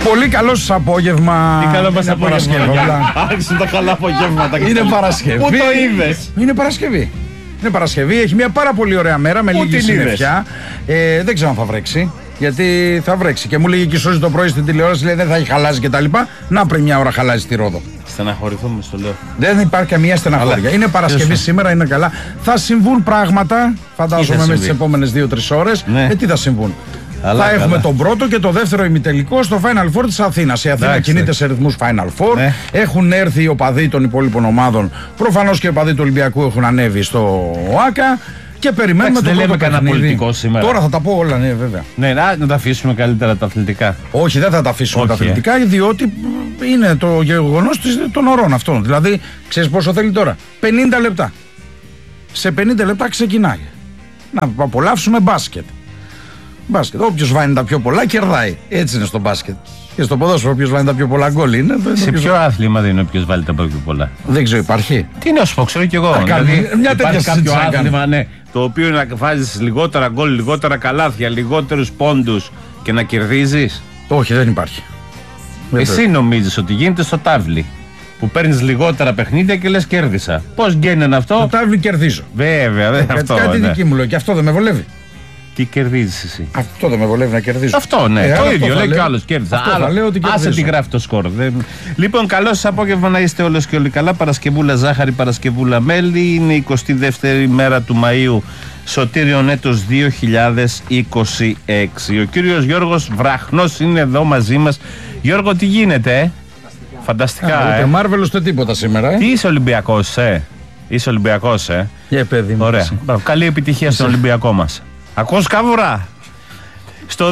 Πολύ καλό σας απόγευμα. Τι καλό μας απόγευμα. Άρχισαν τα καλά απογεύματα. Είναι Παρασκευή. Πού το είδες? Είναι Παρασκευή. Είναι Παρασκευή, έχει μια πάρα πολύ ωραία μέρα με λίγη συννεφιά. Δεν ξέρω αν θα βρέξει. Γιατί θα βρέξει. Και μου λέγει και Σώζη το πρωί στην τηλεόραση, λέει δεν θα έχει χαλάσει κτλ. Να πριν μια ώρα χαλάσει στη Ρόδο. Στεναχωρηθούμε, στο λέω. Δεν υπάρχει καμία στεναχώρια. Είναι Παρασκευή σήμερα, είναι καλά. Θα συμβούν πράγματα, φαντάζομαι μέσα στις επόμενες 2-3 ώρες. Ναι. Τι θα συμβούν? Αλλά, θα έχουμε τον πρώτο και το δεύτερο ημιτελικό στο Final Four της Αθήνας. Η Αθήνα κινείται σε ρυθμούς Final Four. Ναι. Έχουν έρθει οι οπαδοί των υπόλοιπων ομάδων. Προφανώς και οι οπαδοί του Ολυμπιακού έχουν ανέβει στο ΟΑΚΑ. Και περιμένουμε το πρώτο παιχνίδι. Τώρα θα τα πω όλα, ναι, βέβαια. Ναι, να τα αφήσουμε καλύτερα τα αθλητικά. Όχι, δεν θα τα αφήσουμε τα αθλητικά, διότι είναι το γεγονός των ωρών αυτών. Δηλαδή, ξέρεις πόσο θέλει τώρα? 50 λεπτά. Σε 50 λεπτά ξεκινάει. Να απολαύσουμε μπάσκετ. Όποιος βάνει τα πιο πολλά κερδάει. Έτσι είναι στο μπάσκετ. Και στο ποδόσφαιρο, όποιος βάλει τα πιο πολλά γκολ είναι. Σε ποιο άθλημα δεν είναι όποιος βάλει τα πιο πολλά? Δεν ξέρω, υπάρχει. Τι να σου πω, ξέρω κι εγώ. Δηλαδή, μια τέτοια κάποιο άθλημα, ναι, το οποίο να βάζεις λιγότερα γκολ, λιγότερα καλάθια, λιγότερους πόντους και να κερδίζεις? Όχι, δεν υπάρχει. Εσύ νομίζεις ότι γίνεται στο τάβλι, που παίρνεις λιγότερα παιχνίδια και λες κέρδισα? Πώς γίνεται αυτό? Στο τάβλι κερδίζω. Βέβαια, δεν αυτό. Κάτι δική μου λέω και αυτό δεν με βολεύει. Τι κερδίζεις εσύ? Αυτό δεν με βολεύει να κερδίζω. Αυτό, ναι. Το ίδιο λέει και ο άλλος. Κέρδισα. Άσε τι γράφει το σκορ. Λοιπόν, καλό σας απόγευμα, να είστε όλες και όλοι καλά. Παρασκευούλα ζάχαρη, Παρασκευούλα μέλι. Είναι η 22η μέρα του Μαΐου, Σωτήριον έτος 2026. Ο κύριος Γιώργος Βραχνός είναι εδώ μαζί μας. Γιώργο, τι γίνεται? Φανταστικά. Ούτε Μάρβελος ούτε τίποτα σήμερα. Τι είσαι Ολυμπιακός, Είσαι Ολυμπιακός, παιδί μου. Ωραία. Καλή επιτυχία στον Ολυμπιακό μας. Ακούς κάβουρα? Στο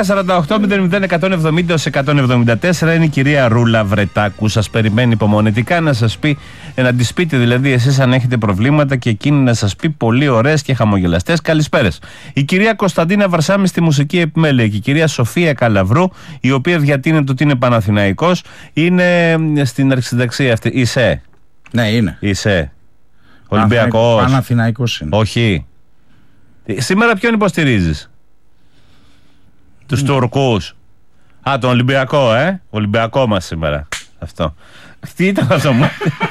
2-10-48-00-170-174 είναι η κυρία Ρούλα Βρετάκου. Σας περιμένει υπομονετικά να σας πει, να της πείτε δηλαδή εσείς αν έχετε προβλήματα και εκείνη να σας πει πολύ ωραίες και χαμογελαστές καλησπέρες. Η κυρία Κωνσταντίνα Βαρσάμι στη μουσική επιμέλεια και η κυρία Σοφία Καλαβρού, η οποία διατείνεται ότι είναι Παναθηναϊκός, είναι στην αρχισυνταξία αυτή. Είσαι? Ναι, είναι. Είσαι Ολυμπιακός? Παναθηναϊκός είναι. Όχι. Σήμερα ποιον υποστηρίζεις? Τους Τουρκούς? Τον Ολυμπιακό, Ολυμπιακό μας σήμερα. Αυτό. Τι ήταν αυτό μου?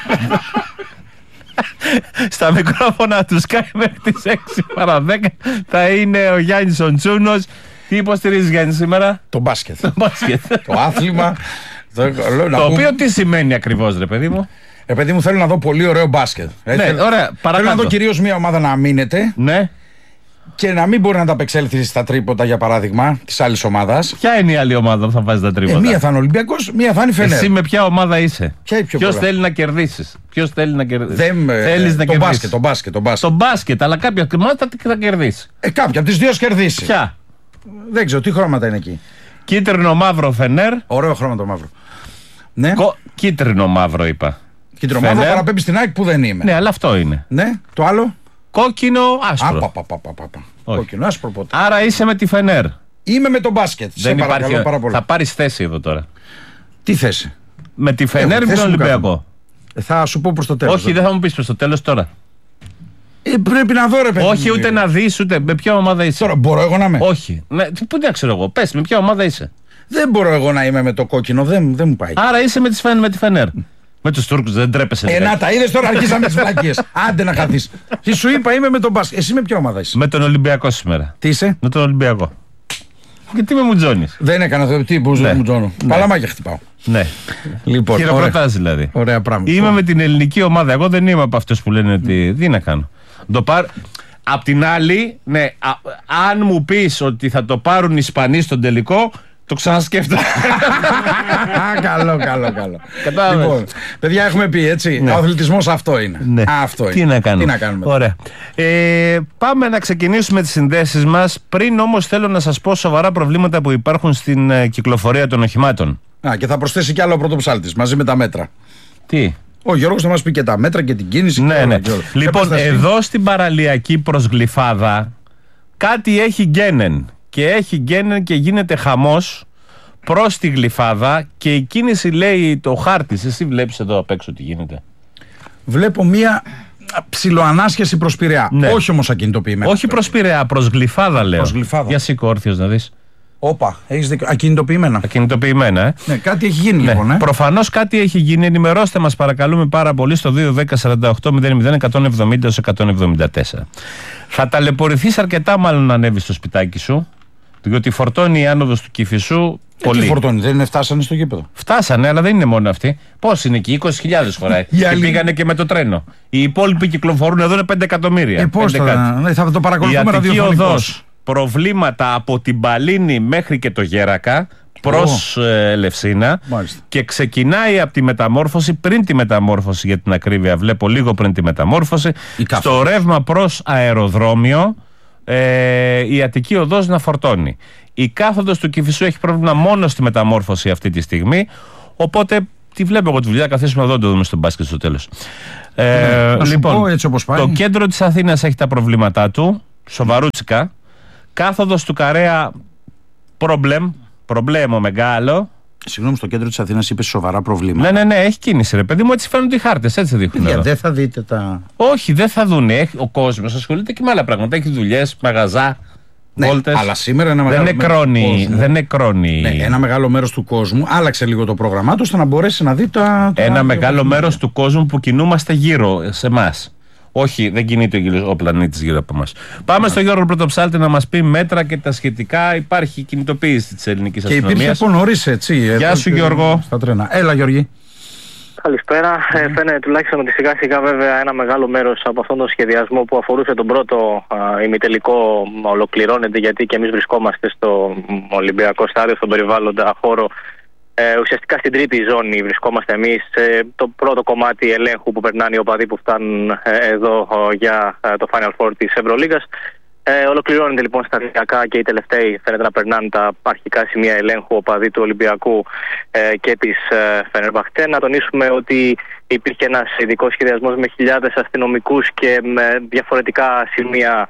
Στα μικρόφωνα του Sky μέχρι τις 6 παρά 10 θα είναι ο Γιάννης ο Τσούνος. Τι υποστηρίζεις, Γιάννη, σήμερα? Το μπάσκετ. Το άθλημα. Το οποίο τι σημαίνει ακριβώς, ρε παιδί μου? Παιδί μου, θέλω να δω πολύ ωραίο μπάσκετ. Ναι, ωραία, θέλω να δω κυρίως μια ομάδα να αμήνεται. Ναι. Και να μην μπορεί να τα απεξέλθει στα τρίποτα, για παράδειγμα, τη άλλη ομάδα. Ποια είναι η άλλη ομάδα που θα βάζει τα τρίποτα? Μία θα είναι Ολυμπιακός, μία θα είναι Φενέρ. Εσύ με ποια ομάδα είσαι? Ποιος θέλει να κερδίσεις? Ποιος θέλει να κερδίσει? Θέλεις να κερδίσεις? Το μπάσκετ. Αλλά κάποια ομάδα θα κερδίσει. Κάποια από τις δύο κερδίσει. Ποια? Δεν ξέρω, τι χρώματα είναι εκεί. Κίτρινο μαύρο Φενέρ. Ωραίο χρώμα το μαύρο. Ναι. Κίτρινο μαύρο είπα. Κίτρινο μαύρο παραπέμπει στην ΑΕΚ που δεν είμαι. Ναι, αλλά αυτό είναι. Ναι, το άλλο. Κόκκινο άσπρο. Κόκκινο άσπρο ποτέ. Άρα είσαι με τη Φενέρ. Είμαι με τον μπάσκετ. Δεν υπάρχει. Θα πάρεις θέση εδώ τώρα. Τι θέση? Με τη Φενέρ ή με τον Ολυμπιακό? Θα σου πω προς το τέλος. Όχι, δεν θα μου πεις προς το τέλος τώρα. Πρέπει να δω, ρε παιδί. Όχι, ούτε να δεις, ούτε με ποια ομάδα είσαι. Τώρα μπορώ εγώ να είμαι? Όχι. Πού να ξέρω εγώ. Πες με ποια ομάδα είσαι. Δεν μπορώ εγώ να είμαι με το κόκκινο, δεν μου πάει. Άρα είσαι με τη Φενέρ. Με τους Τούρκους δεν τρέπεσαι? Να τα είδες τώρα, αρχίσαμε τις βλακίες. Άντε να χαθείς. Τι σου είπα, είμαι με τον μπάσκετ. Εσύ με ποια ομάδα είσαι? Με τον Ολυμπιακό σήμερα. Τι είσαι? Με τον Ολυμπιακό. Γιατί με μουτζώνεις? Δεν έκανα τι που μουτζώνω. Παλαμάκια χτυπάω. Ναι. Λοιπόν, χειροκροτάς δηλαδή. Ωραία πράγματα. Είμαι με την ελληνική ομάδα. Εγώ δεν είμαι από αυτούς που λένε ότι. Τι να κάνω. Απ' την άλλη, ναι, αν μου πεις ότι θα το πάρουν οι Ισπανοί στον τελικό, το ξανασκέφτομαι. Καλό. Κατάλαβες. Λοιπόν, παιδιά, έχουμε πει έτσι. Ναι. Ο αθλητισμός αυτό είναι. Ναι. Αυτό είναι. Τι να κάνουμε. Ωραία. Πάμε να ξεκινήσουμε τις συνδέσεις μας. Πριν όμως θέλω να σας πω σοβαρά προβλήματα που υπάρχουν στην κυκλοφορία των οχημάτων. Και θα προσθέσει κι άλλο ο πρωτοψάλτης μαζί με τα μέτρα. Τι? Ο Γιώργος θα μας πει και τα μέτρα και την κίνηση. Ναι. Λοιπόν, εδώ στην παραλιακή προς Γλυφάδα κάτι έχει γκένεν. Και έχει γκένεν και γίνεται χαμός προς τη Γλυφάδα και η κίνηση λέει το χάρτης. Εσύ βλέπεις εδώ απ' έξω τι γίνεται? Βλέπω μία ψιλοανάσχεση προς Πειραιά. Ναι. Όχι όμως ακινητοποιημένη. Όχι προς Πειραιά, προς Γλυφάδα λέω. Προς Γλυφάδα. Για σήκω όρθιος να δεις. Όπα, έχεις δίκιο. Ακινητοποιημένα. Ακινητοποιημένα, Ναι, κάτι έχει γίνει λοιπόν. Προφανώς κάτι έχει γίνει. Ενημερώστε μας παρακαλούμε πάρα πολύ στο 2-10-48-00-174. Θα ταλαιπωρηθείς αρκετά μάλλον να ανέβεις στο σπιτάκι σου, διότι φορτώνει η άνοδος του Κηφισού πολύ. Τι φορτώνει, δεν φτάσανε στο γήπεδο. Φτάσανε, αλλά δεν είναι μόνο αυτοί. Πώς είναι εκεί, 20.000 χωράει. Και πήγανε και με το τρένο. Οι υπόλοιποι κυκλοφορούν εδώ, είναι 5 εκατομμύρια. Πώς θα το παρακολουθούμε ραδιοφωνικώς. Προβλήματα από την Παλίνη μέχρι και το Γέρακα προς Λευσίνα. Μάλιστα. Και ξεκινάει από τη μεταμόρφωση, πριν τη μεταμόρφωση για την ακρίβεια, βλέπω λίγο πριν τη μεταμόρφωση, στο ρεύμα προς αεροδρόμιο, η Αττική Οδός να φορτώνει. Η κάθοδος του Κηφισού έχει πρόβλημα μόνο στη μεταμόρφωση αυτή τη στιγμή, οπότε τη βλέπω εγώ τη δουλειά, καθίσουμε εδώ να το δούμε στο μπάσκετ στο τέλος. Λοιπόν, έτσι όπως πάει. Το κέντρο της Αθήνας έχει τα προβλήματά του, σοβαρούτσικα. Κάθοδος του Καρέα, προβλέμο μεγάλο. Συγγνώμη, στο κέντρο της Αθήνας είπε σοβαρά προβλήματα. Ναι, έχει κίνηση ρε παιδί μου, έτσι φαίνονται οι χάρτες, έτσι δείχνουν. Δεν θα δείτε τα... Όχι, δεν θα δούνε. Ο κόσμος ασχολείται και με άλλα πράγματα. Έχει δουλειές, μαγαζά, βόλτες. Αλλά σήμερα ένα μεγάλο δεν νεκρώνει. Ναι, ένα μεγάλο μέρος του κόσμου άλλαξε λίγο το πρόγραμμά του ώστε να μπορέσει να δει ένα μεγάλο μέρος του κόσμου που κινούμαστε γύρω σε εμάς. Όχι, δεν κινείται ο πλανήτης γύρω από εμάς. Πάμε στο Γιώργο Πρωτοψάλτη να μας πει μέτρα και τα σχετικά. Υπάρχει κινητοποίηση της ελληνικής αστυνομίας. Και υπήρχε από νωρίς, έτσι. Γεια σου, Γιώργο. Στα τρένα. Έλα, Γιώργη. Καλησπέρα. Φαίνεται τουλάχιστον ότι σιγά σιγά βέβαια ένα μεγάλο μέρος από αυτόν τον σχεδιασμό που αφορούσε τον πρώτο ημιτελικό ολοκληρώνεται, γιατί και εμείς βρισκόμαστε στο Ολυμπιακό Στάδιο, στον περιβάλλοντα χώρο. Ουσιαστικά στην τρίτη ζώνη βρισκόμαστε εμείς, το πρώτο κομμάτι ελέγχου που περνάνε οι οπαδοί που φτάνουν εδώ για το Final Four της Ευρωλίγας. Ολοκληρώνεται λοιπόν σταδιακά και οι τελευταίοι φαίνεται να περνάνε τα αρχικά σημεία ελέγχου οπαδοί του Ολυμπιακού και της Φενερμπαχτέ. Να τονίσουμε ότι υπήρχε ένας ειδικός σχεδιασμός με χιλιάδες αστυνομικούς και με διαφορετικά σημεία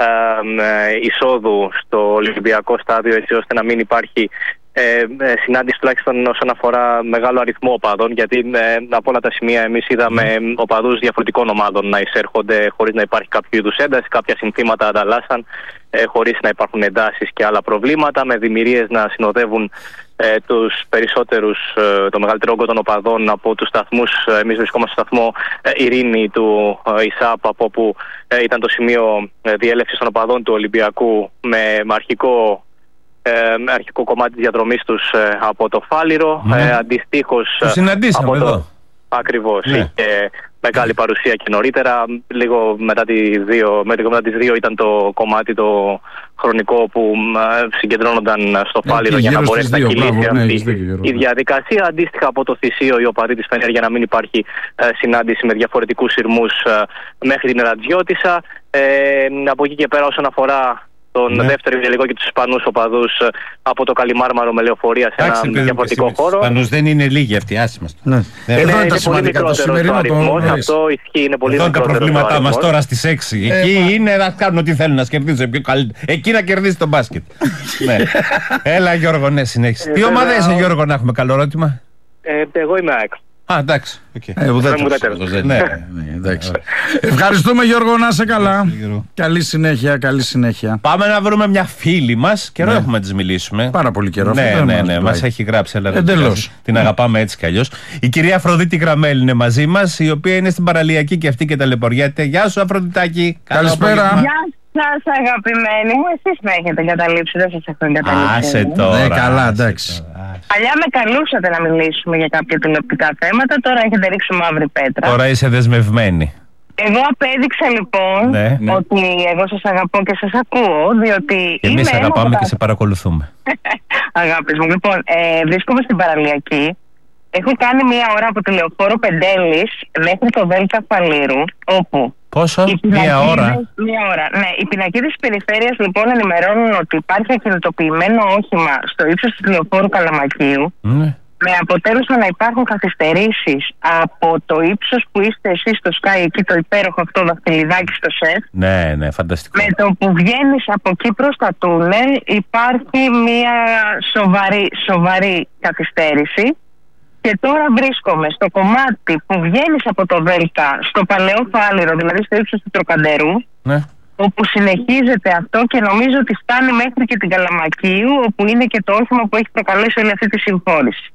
εισόδου στο Ολυμπιακό Στάδιο, έτσι ώστε να μην υπάρχει συνάντηση τουλάχιστον όσον αφορά μεγάλο αριθμό οπαδών, γιατί από όλα τα σημεία εμείς είδαμε οπαδούς διαφορετικών ομάδων να εισέρχονται χωρίς να υπάρχει κάποιο είδους ένταση, κάποια συνθήματα ανταλλάσσαν χωρίς να υπάρχουν εντάσεις και άλλα προβλήματα, με δημιουργίες να συνοδεύουν τους περισσότερους, το μεγαλύτερο όγκο των οπαδών από τους σταθμούς. Εμείς βρισκόμαστε στο σταθμό Ειρήνη του ΙΣΑΠ, από όπου ήταν το σημείο διέλευσης των οπαδών του Ολυμπιακού, με αρχικό κομμάτι της διαδρομής τους από το Φάληρο. Αντιστοίχως το συναντήσαμε εδώ. Ακριβώς. Είχε μεγάλη παρουσία και νωρίτερα. Λίγο μετά τις 2 ήταν το κομμάτι το χρονικό που συγκεντρώνονταν στο Φάληρο για να μπορέσει να κυλήσει αυτή η διαδικασία. Αντίστοιχα από το Θησίο, οι οπαδοί της Φενέρ, για να μην υπάρχει συνάντηση με διαφορετικούς σειρμούς, μέχρι την Ρατζιώτισσα. Από εκεί και πέρα, όσον αφορά τον δεύτερο ημιτελικό και τους Ισπανούς οπαδούς, από το Καλιμάρμαρο με λεωφορεία σε ένα διαφορετικό χώρο. Οι Ισπανούς δεν είναι λίγοι αυτοί, άσοι μας. Εδώ είναι τα σημαντικά, το σημερινό αυτό ισχύει, είναι πολύ μικρότερο. Εδώ τα προβλήματά μας τώρα στις 6. Εκεί είναι να κάνουν ό,τι θέλουν, να κερδίσουν. Εκεί να κερδίσει το μπάσκετ. Έλα, Γιώργο, ναι, συνέχισε. Τι ομάδα είσαι, Γιώργο, να έχουμε καλό ερώτημα? Εγώ είμαι ΑΕΚ. Εντάξει. Ευχαριστούμε, Γιώργο, να είσαι καλά. Καλή συνέχεια. Πάμε να βρούμε μια φίλη μας. Καιρό έχουμε να της μιλήσουμε. Πάρα πολύ καιρό. Ναι, μας έχει γράψει. Εντελώς. Την αγαπάμε έτσι κι αλλιώς. Η κυρία Αφροδίτη Γραμμέλη είναι μαζί μας, η οποία είναι στην παραλιακή και αυτή και ταλαιπωριέται. Γεια σου, Αφροδιτάκη. Καλησπέρα. Σας αγαπημένοι μου, εσείς με έχετε εγκαταλείψει, δεν σας έχω εγκαταλείψει. Άσε τώρα. Ναι, καλά, εντάξει. Παλιά με καλούσατε να μιλήσουμε για κάποια τηλεοπτικά θέματα, τώρα έχετε ρίξει μαύρη πέτρα. Τώρα είσαι δεσμευμένη. Εγώ απέδειξα λοιπόν ότι εγώ σας αγαπώ και σας ακούω, διότι και εμείς αγαπάμε και σε παρακολουθούμε. Αγάπης μου, λοιπόν, βρίσκομαι στην παραλιακή. Έχω κάνει μία ώρα από τη Λεωφόρο Πεντέλης μέχρι το Δέλτα Φαλήρου, όπου... Πόσο? Μία ώρα. Ναι, οι πινακίδες της περιφέρειας λοιπόν ενημερώνουν ότι υπάρχει ακινητοποιημένο όχημα στο ύψος της Λεωφόρου Καλαμακίου, με αποτέλεσμα να υπάρχουν καθυστερήσεις από το ύψος που είστε εσείς στο Sky, εκεί το υπέροχο αυτό δαχτυλιδάκι στο ΣΕΦ. Ναι, φανταστικό. Με το που βγαίνεις από εκεί προς τα τούνελ υπάρχει μια σοβαρή καθυστέρηση. Και τώρα βρίσκομαι στο κομμάτι που βγαίνεις από το Δέλτα στο παλαιό Φάληρο, δηλαδή στο ύψος του Τροκαντερού, όπου συνεχίζεται αυτό και νομίζω ότι φτάνει μέχρι και την Καλαμακίου, όπου είναι και το όχημα που έχει προκαλέσει όλη αυτή τη συμφόρηση.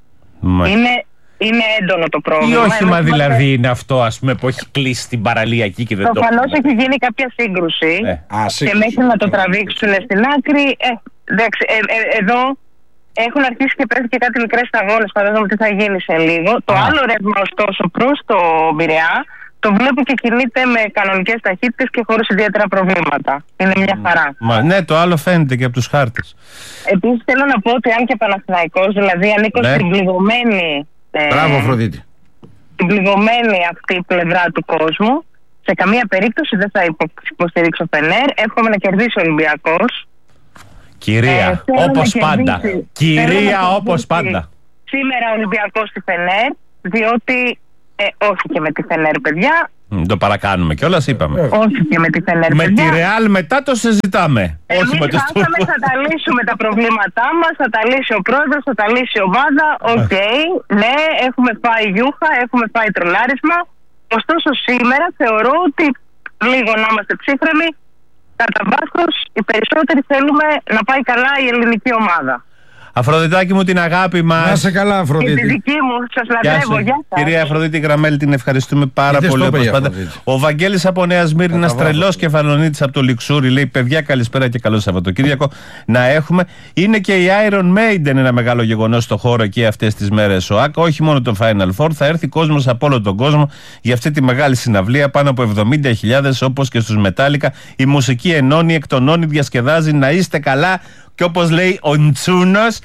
Είναι έντονο το πρόβλημα. Τι όχημα δηλαδή είναι αυτό, ας πούμε, που έχει κλείσει την παραλία εκεί και δεν το... Προφανώς έχει γίνει κάποια σύγκρουση και μέχρι να το τραβήξουν στην άκρη. Εδώ έχουν αρχίσει και πρέπει και κάτι μικρές σταγόνες. Φαντάζομαι τι θα γίνει σε λίγο. Το άλλο ρεύμα, ωστόσο, προς το Πειραιά, το βλέπω και κινείται με κανονικές ταχύτητες και χωρίς ιδιαίτερα προβλήματα. Είναι μια χαρά. Ναι, το άλλο φαίνεται και από τους χάρτες. Επίσης θέλω να πω ότι αν και Παναθηναϊκός, δηλαδή ανήκω στην πληγωμένη. Μπράβο, Αφροδίτη. Την πληγωμένη αυτή πλευρά του κόσμου, σε καμία περίπτωση δεν θα υποστηρίξω Φενέρ. Εύχομαι να κερδίσει ο Ολυμπιακός. Κυρία, όπως πάντα. Κυρία, όπως πάντα. Σήμερα ο Ολυμπιακός στη Φενέρ, διότι όχι και με τη Φενέρ, παιδιά. Το παρακάνουμε κιόλας, είπαμε. Όχι και με τη Φενέρ, με παιδιά. τη Ρεάλ μετά το συζητάμε. Εμείς θα τα λύσουμε τα προβλήματά μας, θα τα λύσει ο πρόεδρος, θα τα λύσει η ομάδα. Οκ, ναι, έχουμε φάει γιούχα, έχουμε φάει τρολάρισμα. Ωστόσο σήμερα θεωρώ ότι λίγο να είμαστε ψύχρεμοι. Κατά βάθος, οι περισσότεροι θέλουμε να πάει καλά η ελληνική ομάδα. Αφροδιτάκι μου, την αγάπη μας. Να σε καλά, Αφροδίτη. Και τη δική μου, σας λατρεύω. Γεια σας. Κυρία Αφροδίτη Γραμμέλη, την ευχαριστούμε πάρα πολύ. Όπως πάντα. Ο Βαγγέλης από Νέα Σμύρνη, τρελός κεφαλονίτης από το Λιξούρι, λέει: παιδιά, καλησπέρα και καλό Σαββατοκύριακο να έχουμε. Είναι και η Iron Maiden ένα μεγάλο γεγονός στο χώρο εκεί αυτές τις μέρες. Ο ΑΚ, όχι μόνο το Final Four, θα έρθει κόσμος από όλο τον κόσμο για αυτή τη μεγάλη συναυλία. Πάνω από 70.000, όπως και στους Μετάλλικα. Η μουσική ενώνει, εκτονώνει, διασκεδάζει. Να είστε καλά. Και όπως λέει ο Ντσούνος,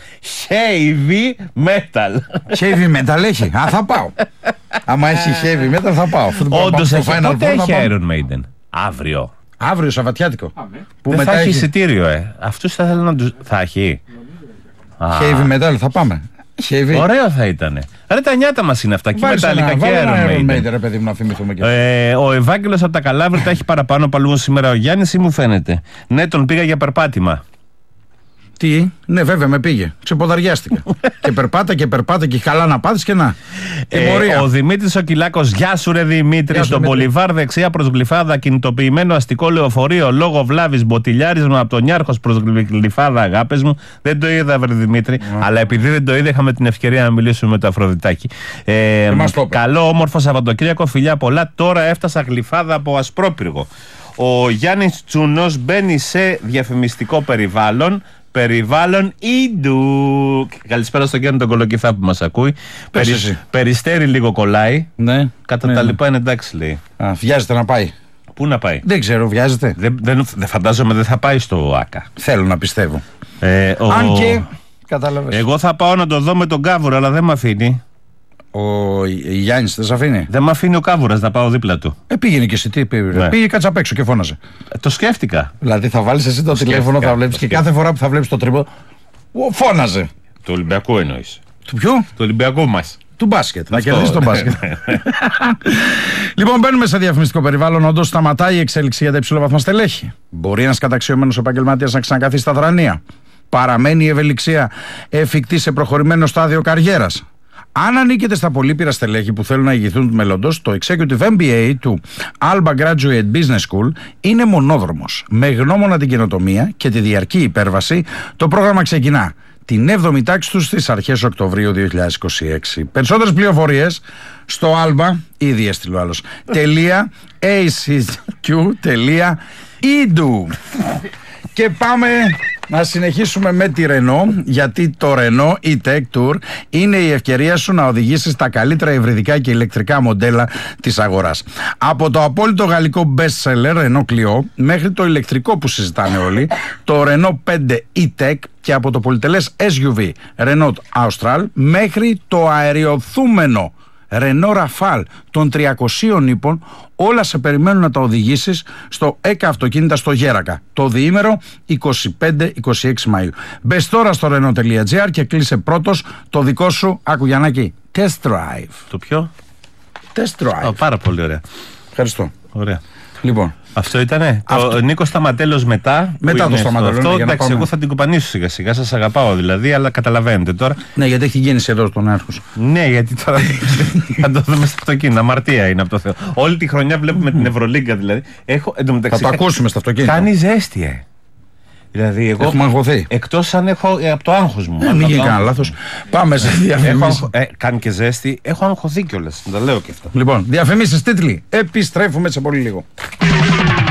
heavy metal. Heavy metal έχει. Θα πάω. Άμα έχει heavy metal θα πάω. Όντως έχει. Πότε έχει Iron Maiden? Αύριο. Αύριο Σαββατιάτικο. Που δεν θα έχει εισιτήριο, Αυτούς θα θέλω να τους... Θα έχει. Heavy metal θα πάμε. Heavy. Ωραίο θα ήταν. Ρε τα νιάτα μας είναι αυτά. Και Μετάλλικα και Iron Maiden. Ρε παιδί μου, να θυμηθούμε και ο Ευάγγελος από τα Καλάβρητα έχει παραπάνω παλούς σήμερα ο Γιάννης ή μου φαίνεται? Ναι, τον πήγα για περπάτημα. Τι, ναι, βέβαια με πήγε. Ξεποδαριάστηκα. και περπάτα και καλά να πάθεις και να. Ο Δημήτρης ο Κυλάκος, γεια σου ρε Δημήτρη. Στον Πολυβάρ δεξιά προς Γλυφάδα, κινητοποιημένο αστικό λεωφορείο λόγω βλάβης, μποτιλιάρισμα από τον Ιάρχος προς Γλυφάδα, αγάπες μου. Δεν το είδα, βρε Δημήτρη, αλλά επειδή δεν το είδα, είχαμε την ευκαιρία να μιλήσουμε με το Αφροδιτάκι. Καλό, όμορφο Σαββατοκύριακο, φιλιά πολλά. Τώρα έφτασα Γλυφάδα από Ασπρόπυργο. Ο Γιάννης Τσούνος μπαίνει σε διαφημιστικό περιβάλλον Ιντου. Καλησπέρα στον Γιάννη τον Κολοκυθά που μας ακούει. Περιστέρι λίγο κολλάει. Ναι. Κατά τα λοιπά είναι εντάξει, λέει. Βιάζεται να πάει. Πού να πάει? Δεν ξέρω, βιάζεται. Δεν φαντάζομαι δεν θα πάει στο ΆΚΑ. Θέλω να πιστεύω. Αν και κατάλαβες. Εγώ θα πάω να το δω με τον Κάβουρα, αλλά δεν με αφήνει. Ο Γιάννης δεν σε αφήνει? Δεν με αφήνει ο Κάβουρας να πάω δίπλα του. Πήγαινε και εσύ, τι πήγε? Ναι. Πήγε κάτσα απ' έξω και φώναζε. Το σκέφτηκα. Δηλαδή θα βάλεις εσύ το τηλέφωνο, θα βλέπεις και κάθε φορά που θα βλέπεις το τρίποδο. Φώναζε. Του Ολυμπιακού εννοείς? Του ποιου? Του Ολυμπιακού μας. Του μπάσκετ. Να κερδίσει τον μπάσκετ. Λοιπόν, μπαίνουμε σε διαφημιστικό περιβάλλον. Όντως σταματάει η εξέλιξη για τα υψηλόβαθμα στελέχη. Μπορεί ένας καταξιωμένος επαγγελματίας να ξανακαθίσει στα θρανία. Παραμένει η ευελιξία εφικτή σε προχωρημένο στάδιο καριέρας. Αν ανήκετε στα πολύπειρα στελέχη που θέλουν να ηγηθούν του μέλλοντος, το Executive MBA του Alba Graduate Business School είναι μονόδρομος. Με γνώμονα την καινοτομία και τη διαρκή υπέρβαση, το πρόγραμμα ξεκινά την 7η τάξη του στις αρχές Οκτωβρίου 2026. Περισσότερες πληροφορίες στο Alba, ήδη έστειλε ο άλλος, .acq.edu. Και πάμε να συνεχίσουμε με τη Renault, γιατί το Renault e-Tech Tour είναι η ευκαιρία σου να οδηγήσεις τα καλύτερα υβριδικά και ηλεκτρικά μοντέλα της αγοράς. Από το απόλυτο γαλλικό best seller Renault Clio μέχρι το ηλεκτρικό που συζητάνε όλοι, το Renault 5 e-Tech, και από το πολυτελές SUV Renault Austral μέχρι το αεριοθούμενο Renault Rafale των 300 ύπων, όλα σε περιμένουν να τα οδηγήσεις στο ΕΚΑ Αυτοκίνητα στο Γέρακα το διήμερο 25-26 Μαΐου. Μπες τώρα στο Renault.gr και κλείσε πρώτος το δικό σου, άκου Γιαννάκη, test drive. Το ποιο? Test drive. Πάρα πολύ ωραία. Ευχαριστώ. Ωραία. Λοιπόν, Αυτό ήτανε. Ο Νίκος Σταματέλος μετά. Μετά το Σταματέλος. Εντάξει, εγώ θα την κουπανίσω σιγά σιγά. Σας αγαπάω δηλαδή, αλλά καταλαβαίνετε τώρα. Ναι, γιατί έχει γίνει εδώ στον Άρχος. Ναι, γιατί τώρα θα το δούμε στο αυτοκίνητο. Αμαρτία είναι από το Θεό. Όλη τη χρονιά βλέπουμε την Ευρωλίγκα δηλαδή. Θα το ακούσουμε στο αυτοκίνητο. Κάνει ζέστη, Δηλαδή, εγώ. Έχουμε αγχωθεί. Εκτός αν έχω από το άγχος μου. Μην γίνει κανένα λάθος. Πάμε σε διαφημίσεις. Κάνει και ζέστη. Έχω αγχωθεί κιόλας. Τα λέω και αυτά. Λοιπόν, διαφημίσεις, τίτλοι. Επιστρέφουμε σε πολύ λίγο.